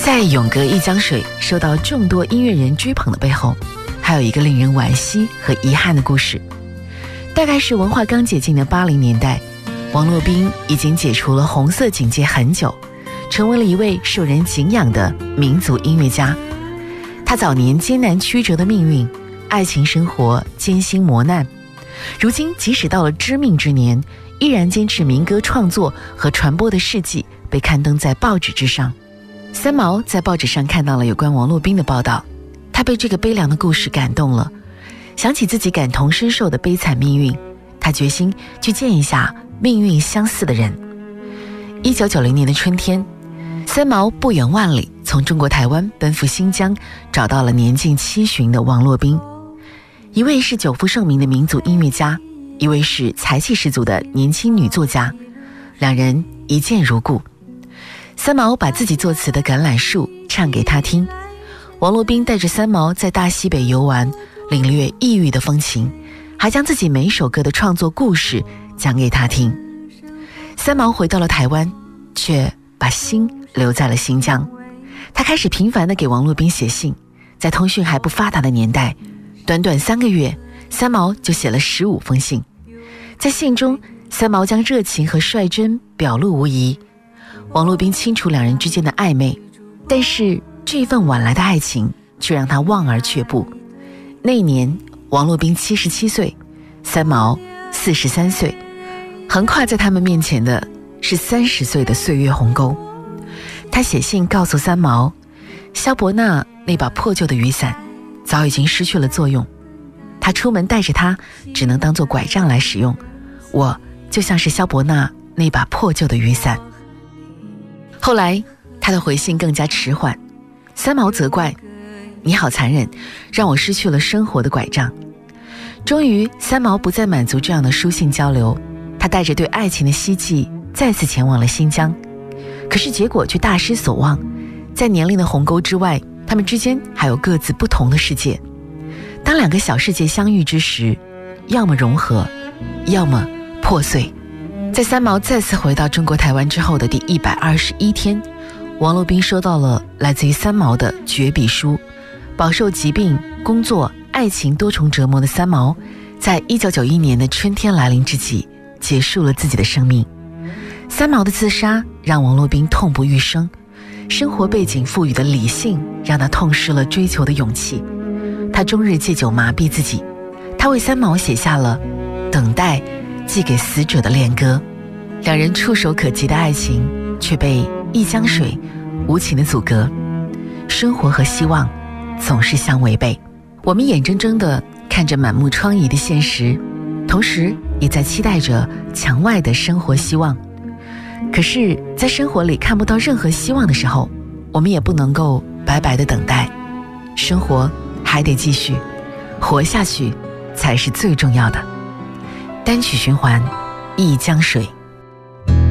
在永隔一江水受到众多音乐人追捧的背后，还有一个令人惋惜和遗憾的故事。大概是文化刚解禁的80年代，王洛宾已经解除了红色警戒很久，成为了一位受人敬仰的民族音乐家。他早年艰难曲折的命运，爱情生活艰辛磨难，如今即使到了知命之年，依然坚持民歌创作和传播的事迹被刊登在报纸之上。三毛在报纸上看到了有关王洛宾的报道，他被这个悲凉的故事感动了，想起自己感同身受的悲惨命运，他决心去见一下命运相似的人。1990年的春天，三毛不远万里从中国台湾奔赴新疆，找到了年近70的王洛宾。一位是久负盛名的民族音乐家，一位是才气十足的年轻女作家，两人一见如故。三毛把自己作词的《橄榄树》唱给他听，王洛宾带着三毛在大西北游玩，领略异域的风情，还将自己每首歌的创作故事讲给他听。三毛回到了台湾，却把心留在了新疆。他开始频繁地给王洛宾写信，在通讯还不发达的年代，短短3个月，三毛就写了15封信。在信中，三毛将热情和率真表露无遗。王洛宾清楚两人之间的暧昧，但是这一份晚来的爱情却让他望而却步。那一年，王洛宾77岁，三毛43岁，横跨在他们面前的是30岁的岁月鸿沟。他写信告诉三毛，萧伯纳那把破旧的雨伞早已经失去了作用，他出门带着它只能当作拐杖来使用，我就像是萧伯纳那把破旧的雨伞。后来他的回信更加迟缓，三毛责怪，你好残忍，让我失去了生活的拐杖。终于三毛不再满足这样的书信交流，他带着对爱情的希冀再次前往了新疆。可是结果却大失所望，在年龄的鸿沟之外，他们之间还有各自不同的世界。当两个小世界相遇之时，要么融合，要么破碎。在三毛再次回到中国台湾之后的第121天，王洛宾收到了来自于三毛的绝笔书。饱受疾病、工作、爱情多重折磨的三毛，在1991年的春天来临之际，结束了自己的生命。三毛的自杀让王洛宾痛不欲生，生活背景赋予的理性让他痛失了追求的勇气。他终日借酒麻痹自己，他为三毛写下了《等待寄给死者的恋歌》。两人触手可及的爱情却被一江水无情的阻隔。生活和希望总是相违背，我们眼睁睁地看着满目疮痍的现实，同时也在期待着墙外的生活希望。可是在生活里看不到任何希望的时候，我们也不能够白白的等待，生活还得继续，活下去才是最重要的。单曲循环，一江水。